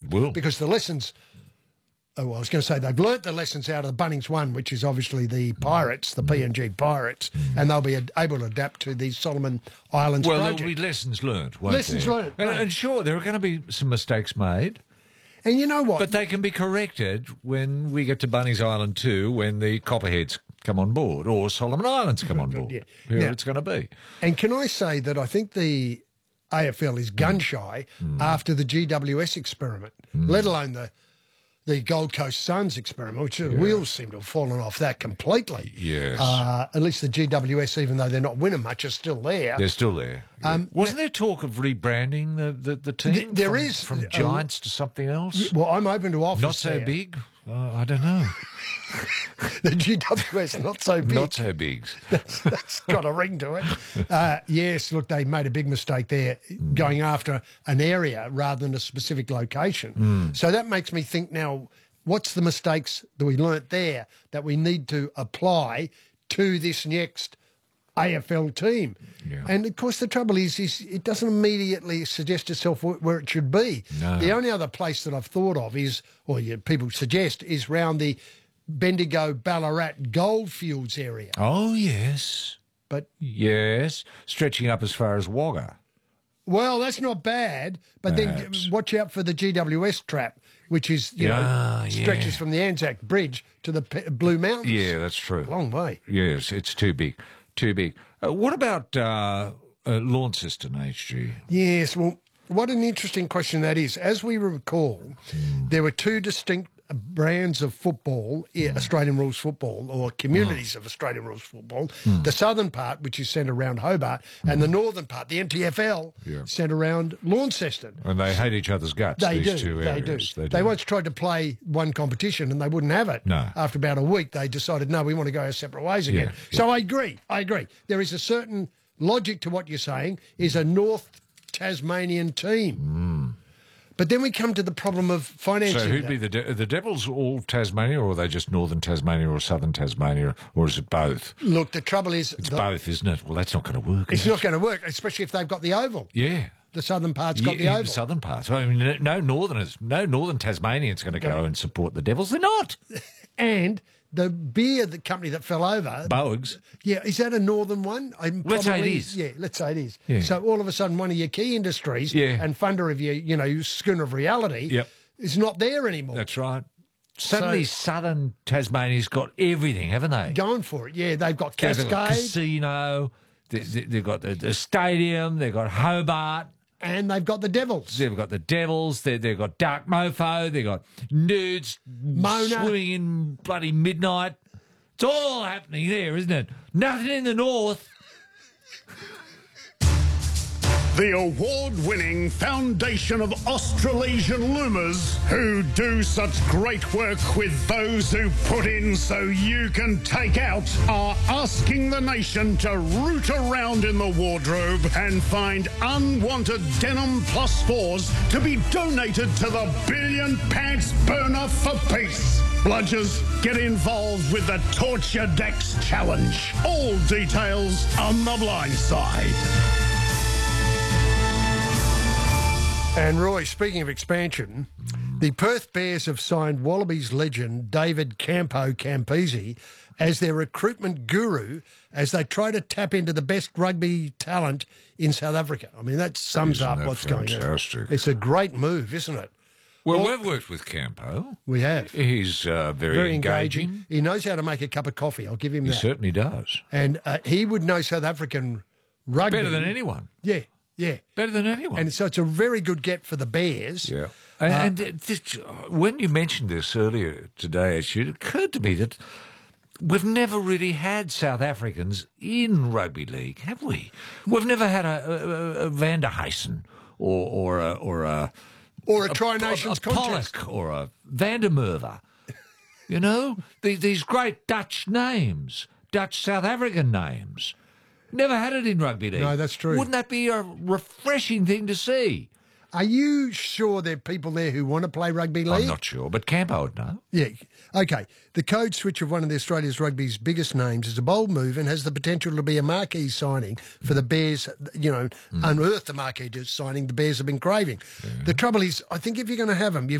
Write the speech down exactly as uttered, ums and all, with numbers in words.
will. Because the lessons... Oh, well, I was going to say they've learnt the lessons out of the Bunnings One, which is obviously the Pirates, the P N G Pirates, and they'll be ad- able to adapt to the Solomon Islands well, project. there'll be lessons learnt, won't Lessons there? learnt, And, right. and sure, there are going to be some mistakes made. And you know what? But they can be corrected when we get to Bunnings Island two, when the Copperheads come on board, or Solomon Islands come on board. Yeah. Whoever Now- it's going to be. And can I say that I think the A F L is gun-shy Mm. after the G W S experiment, let alone the the Gold Coast Suns experiment, which the wheels seem to have fallen off that completely. Yes. Uh, at least the G W S, even though they're not winning much, are still there. They're still there. Um, Wasn't there talk of rebranding the, the, the team? Th- there from, is. From Uh, Giants to something else? Well, I'm open to offers. Not so there. big? Uh, I don't know. The G W S, not so big. Not so big. that's, that's got a ring to it. Uh, yes, look, they made a big mistake there going after an area rather than a specific location. Mm. So that makes me think now, what's the mistakes that we learnt there that we need to apply to this next A F L team? Yeah. And of course, the trouble is, is it doesn't immediately suggest itself wh- where it should be. No. The only other place that I've thought of is, or yeah, people suggest, is round the Bendigo Ballarat Goldfields area. Oh, yes. But Yes. Stretching up as far as Wagga. well, that's not bad. But Perhaps. then watch out for the G W S trap, which is you Ah, know stretches yeah. from the Anzac Bridge to the P- Blue Mountains. Yeah, that's true. Long way. Yes, it's too big. Too big. Uh, what about uh, uh, Launceston, H G? Yes. Well, what an interesting question that is. As we recall, there were two distinct brands of football, yeah, Australian rules football, or communities of Australian rules football. The southern part, which is centred around Hobart, and the northern part, the N T F L, Yeah. centred around Launceston. And they hate each other's guts, They these do. two They areas. do. They, once tried to play one competition and they wouldn't have it. No. After about a week, they decided, no, we want to go our separate ways again. Yeah, So I agree. I agree. There is a certain logic to what you're saying, is a North Tasmanian team. But then we come to the problem of financing. So who'd that. be the de- are the Devils all Tasmania, or are they just Northern Tasmania or Southern Tasmania, or is it both? Look, the trouble is... It's the- both, isn't it? Well, that's not going to work. It's is it? not going to work, especially if they've got the oval. Yeah. The southern part's Yeah, got the in oval. the southern part. I mean, no Northerners, no Northern Tasmanians going to go and support the Devils. They're not. And the beer the company that fell over... Boeings. Yeah, is that a northern one? I'm Let's say it probably- is. Yeah, let's say it is. Yeah. So all of a sudden, one of your key industries Yeah. and funder of your, you know, your schooner of reality Yep. is not there anymore. That's right. Suddenly, So- Southern Tasmania's got everything, haven't they? Going for it. Yeah, they've got They've got Cascade casino. They, they, they've got the, the stadium. They've got Hobart. and they've got the Devils. They've got the Devils. They, they've got Dark Mofo. They've got nudes Mona. swimming in bloody midnight. It's all happening there, isn't it? Nothing in the north. The award-winning Foundation of Australasian Loomers, who do such great work with those who put in so you can take out, are asking the nation to root around in the wardrobe and find unwanted denim plus fours to be donated to the Billion Pants Burner for Peace. Bludgers, get involved with the Torture Decks Challenge. All details on the blind side. And Roy, speaking of expansion, the Perth Bears have signed Wallabies legend David Campo Campese as their recruitment guru as they try to tap into the best rugby talent in South Africa. I mean, that sums Isn't up that what's going on. fantastic? It's a great move, isn't it? Well, Well- we've worked with Campo. We have. He's uh, very, Very engaging. engaging. He knows how to make a cup of coffee. I'll give him He that. certainly does. And uh, he would know South African rugby. Better than anyone. Yeah, yeah. Better than anyone. And so it's a very good get for the Bears. Yeah. And, and this, when you mentioned this earlier today, actually, it occurred to me that we've never really had South Africans in rugby league, have we? We've never had a, a, a Van der Huysen or, or a... Or a Or a Tri-Nations a, a contest. Pollock or a Van der Merwe. You know, these, these great Dutch names, Dutch South African names. Never had it in rugby league. No, that's true. Wouldn't that be a refreshing thing to see? Are you sure there are people there who want to play rugby league? I'm not sure, but Campo would know. Yeah. Okay. The code switch of one of the Australia's rugby's biggest names is a bold move and has the potential to be a marquee signing for the Bears, you know, Mm. unearth the marquee signing the Bears have been craving. The trouble is, I think if you're going to have them, you've